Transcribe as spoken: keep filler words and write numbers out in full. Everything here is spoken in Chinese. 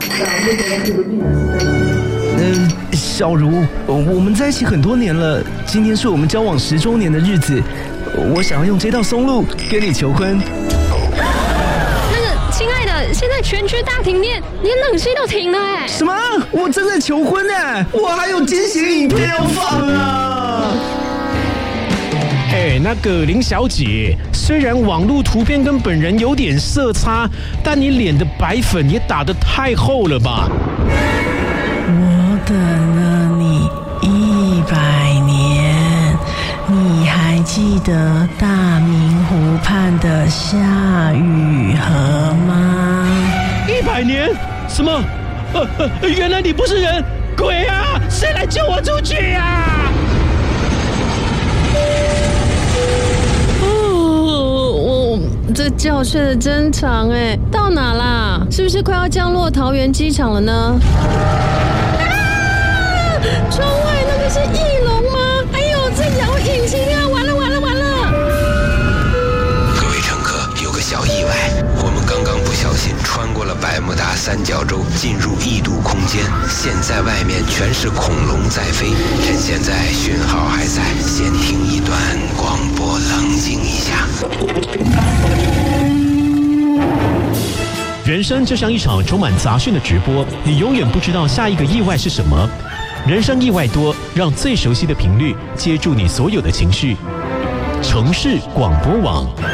嗯，小茹，我们在一起很多年了，今天是我们交往十周年的日子，我想要用这道松露跟你求婚。 那个，亲爱的，现在全区大停电，连冷气都停了哎。 什么？我正在求婚呢，我还有惊喜影片要放啊！ 哎，那个林小姐，虽然网络图片跟本人有点色差，但你脸的白粉也打得太厚了吧？ 我等了你一百年，你还记得大明湖畔的夏雨荷吗？ 一百年？什么？呃呃，原来你不是人，鬼啊！谁来救我出去啊？ 这觉睡得真长哎，到哪啦？是不是快要降落桃园机场了呢？啊！窗外那个是翼龙吗？哎呦，在摇引擎啊！完了完了完了！ 各位乘客，有个小意外，我们刚刚不小心穿过了百慕达三角洲，进入异度空间。现在外面全是恐龙在飞，趁现在讯号还在，先听一段广播，冷静一下。 人生就像一场充满杂讯的直播，你永远不知道下一个意外是什么。人生意外多，让最熟悉的频率接住你所有的情绪。城市广播网。